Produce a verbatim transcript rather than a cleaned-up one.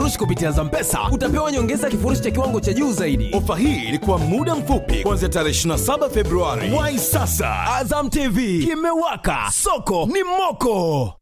kifurushi kupitia Zampesa, utapewa nyongeza kifurushi cha kiwango cha juu zaidi. Ofa hii ilikuwa muda mfupi kuanzia tarehe ishirini na saba Februari. Wahi sasa. Azam T V kimewaka, soko ni moko.